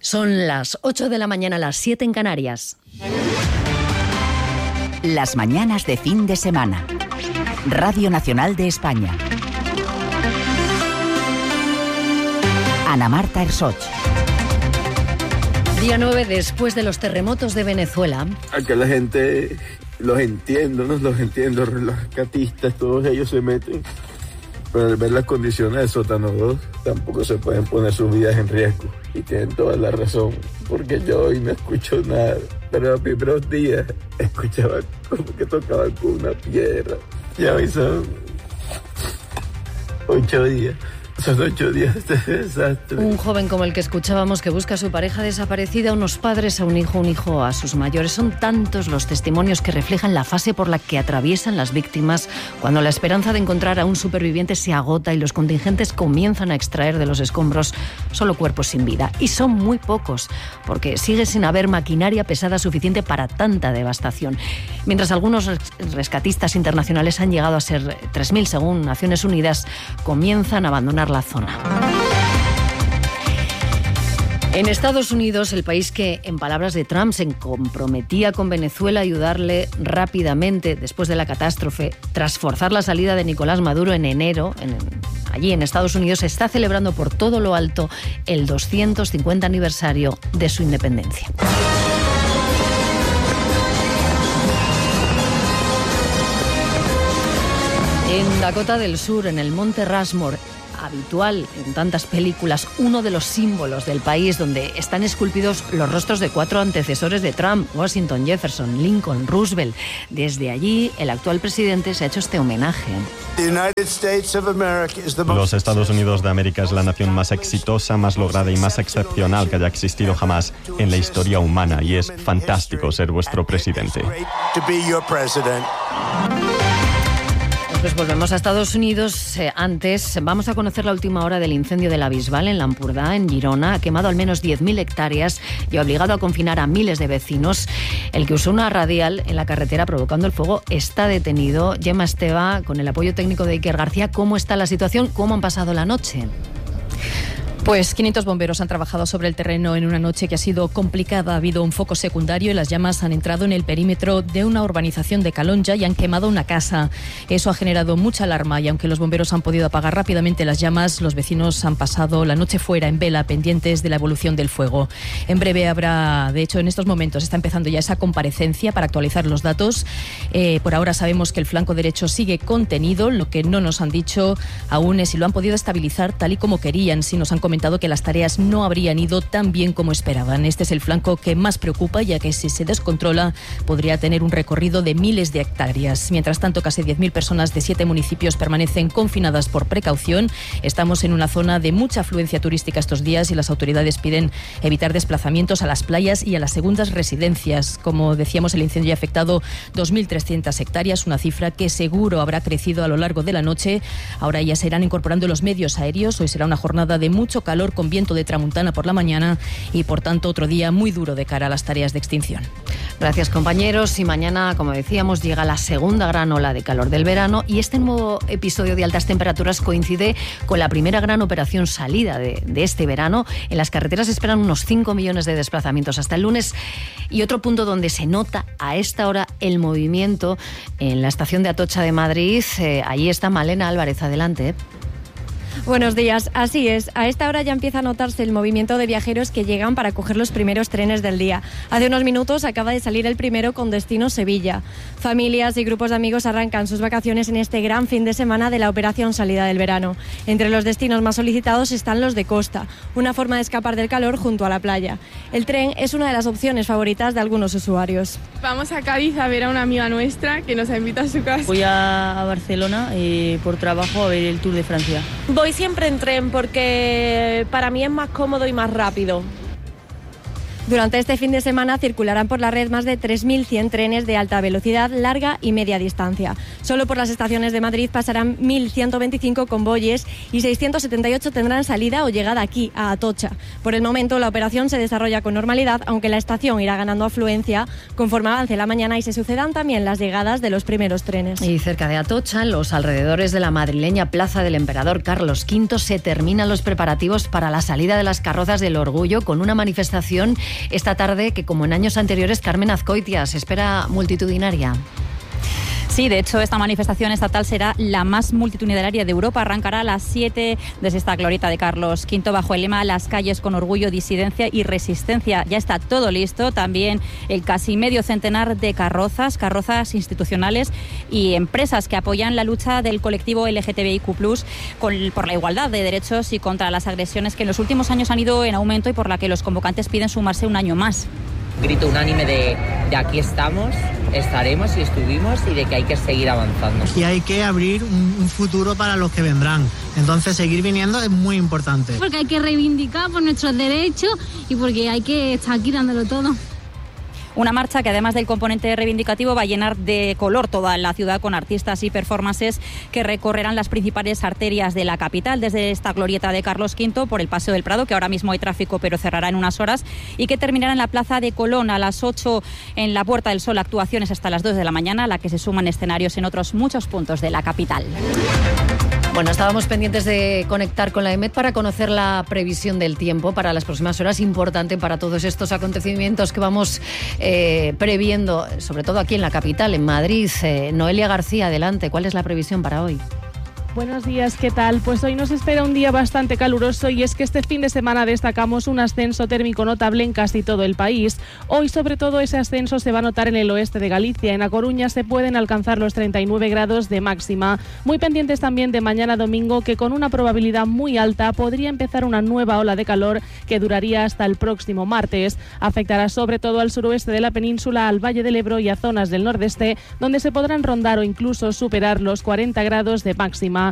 Son las 8 de la mañana, las 7 en Canarias. Las mañanas de fin de semana. Radio Nacional de España. Ana Marta Ersoch. Día 9 después de los terremotos de Venezuela. Acá la gente los entiendo, los rescatistas, todos ellos se meten. Pero al ver las condiciones del sótano 2, tampoco se pueden poner sus vidas en riesgo. Y tienen toda la razón, porque yo hoy no escucho nada. Pero los primeros días escuchaba como que tocaban con una piedra. Y hoy son 8 días. Son 8 días de desastre. Un joven como el que escuchábamos que busca a su pareja desaparecida, unos padres a un hijo a sus mayores. Son tantos los testimonios que reflejan la fase por la que atraviesan las víctimas cuando la esperanza de encontrar a un superviviente se agota y los contingentes comienzan a extraer de los escombros solo cuerpos sin vida. Y son muy pocos, porque sigue sin haber maquinaria pesada suficiente para tanta devastación. Mientras algunos rescatistas internacionales han llegado a ser 3.000 según Naciones Unidas, comienzan a abandonar la zona. En Estados Unidos, el país que, en palabras de Trump, se comprometía con Venezuela a ayudarle rápidamente después de la catástrofe, tras forzar la salida de Nicolás Maduro en enero, allí en Estados Unidos, se está celebrando por todo lo alto el 250 aniversario de su independencia. En Dakota del Sur, en el Monte Rushmore, habitual en tantas películas, uno de los símbolos del país donde están esculpidos los rostros de 4 antecesores de Trump: Washington, Jefferson, Lincoln, Roosevelt. Desde allí, el actual presidente se ha hecho este homenaje. Los Estados Unidos de América es la nación más exitosa, más lograda y más excepcional que haya existido jamás en la historia humana, y es fantástico ser vuestro presidente. Pues volvemos a Estados Unidos. Antes vamos a conocer la última hora del incendio de la Bisbal en Lampurdá, en Girona. Ha quemado al menos 10.000 hectáreas y ha obligado a confinar a miles de vecinos. El que usó una radial en la carretera provocando el fuego está detenido. Gemma Esteva, con el apoyo técnico de Iker García. ¿Cómo está la situación? ¿Cómo han pasado la noche? Pues 500 bomberos han trabajado sobre el terreno en una noche que ha sido complicada. Ha habido un foco secundario y las llamas han entrado en el perímetro de una urbanización de Calonja y han quemado una casa. Eso ha generado mucha alarma y aunque los bomberos han podido apagar rápidamente las llamas, los vecinos han pasado la noche fuera en vela, pendientes de la evolución del fuego. En breve habrá, de hecho en estos momentos está empezando ya esa comparecencia para actualizar los datos. Por ahora sabemos que el flanco derecho sigue contenido. Lo que no nos han dicho aún es si lo han podido estabilizar tal y como querían. Si nos han comentado que las tareas no habrían ido tan bien como esperaban. Este es el flanco que más preocupa, ya que si se descontrola podría tener un recorrido de miles de hectáreas. Mientras tanto, casi 10.000 personas de 7 municipios permanecen confinadas por precaución. Estamos en una zona de mucha afluencia turística estos días y las autoridades piden evitar desplazamientos a las playas y a las segundas residencias. Como decíamos, el incendio ha afectado 2.300 hectáreas, una cifra que seguro habrá crecido a lo largo de la noche. Ahora ya se irán incorporando los medios aéreos. Hoy será una jornada de mucho calor con viento de tramuntana por la mañana y por tanto otro día muy duro de cara a las tareas de extinción. Gracias, compañeros. Y mañana, como decíamos, llega la segunda gran ola de calor del verano y este nuevo episodio de altas temperaturas coincide con la primera gran operación salida de este verano. En las carreteras esperan unos 5 millones de desplazamientos hasta el lunes. Y otro punto donde se nota a esta hora el movimiento en la estación de Atocha de Madrid. Allí está Malena Álvarez. Adelante. Buenos días, así es. A esta hora ya empieza a notarse el movimiento de viajeros que llegan para coger los primeros trenes del día. Hace unos minutos acaba de salir el primero con destino Sevilla. Familias y grupos de amigos arrancan sus vacaciones en este gran fin de semana de la operación salida del verano. Entre los destinos más solicitados están los de costa, una forma de escapar del calor junto a la playa. El tren es una de las opciones favoritas de algunos usuarios. Vamos a Cádiz a ver a una amiga nuestra que nos invita a su casa. Voy a Barcelona por trabajo a ver el Tour de Francia. Voy siempre en tren porque para mí es más cómodo y más rápido. Durante este fin de semana circularán por la red más de 3.100 trenes de alta velocidad, larga y media distancia. Solo por las estaciones de Madrid pasarán 1.125 convoyes y 678 tendrán salida o llegada aquí, a Atocha. Por el momento, la operación se desarrolla con normalidad, aunque la estación irá ganando afluencia conforme avance la mañana y se sucedan también las llegadas de los primeros trenes. Y cerca de Atocha, en los alrededores de la madrileña Plaza del Emperador Carlos V, se terminan los preparativos para la salida de las carrozas del Orgullo, con una manifestación esta tarde que, como en años anteriores, Carmen Azcoitia, se espera multitudinaria. Sí, de hecho, esta manifestación estatal será la más multitudinaria de Europa. Arrancará a las 7 desde esta glorieta de Carlos V bajo el lema "Las calles con orgullo, disidencia y resistencia". Ya está todo listo. También el casi medio centenar de carrozas institucionales y empresas que apoyan la lucha del colectivo LGTBIQ+, por la igualdad de derechos y contra las agresiones que en los últimos años han ido en aumento y por la que los convocantes piden sumarse un año más. Grito unánime de aquí estamos, estaremos y estuvimos, y de que hay que seguir avanzando. Y hay que abrir un futuro para los que vendrán. Entonces, seguir viniendo es muy importante. Porque hay que reivindicar por nuestros derechos y porque hay que estar aquí dándolo todo. Una marcha que, además del componente reivindicativo, va a llenar de color toda la ciudad con artistas y performances que recorrerán las principales arterias de la capital, desde esta glorieta de Carlos V por el Paseo del Prado, que ahora mismo hay tráfico pero cerrará en unas horas, y que terminará en la Plaza de Colón a las 8 en la Puerta del Sol. Actuaciones hasta las 2 de la mañana, a la que se suman escenarios en otros muchos puntos de la capital. Bueno, estábamos pendientes de conectar con la EMET para conocer la previsión del tiempo para las próximas horas, importante para todos estos acontecimientos que vamos previendo, sobre todo aquí en la capital, en Madrid. Noelia García, adelante, ¿cuál es la previsión para hoy? Buenos días, ¿qué tal? Pues hoy nos espera un día bastante caluroso, y es que este fin de semana destacamos un ascenso térmico notable en casi todo el país. Hoy, sobre todo, ese ascenso se va a notar en el oeste de Galicia. En A Coruña se pueden alcanzar los 39 grados de máxima. Muy pendientes también de mañana domingo, que con una probabilidad muy alta podría empezar una nueva ola de calor que duraría hasta el próximo martes. Afectará sobre todo al suroeste de la península, al Valle del Ebro y a zonas del nordeste, donde se podrán rondar o incluso superar los 40 grados de máxima.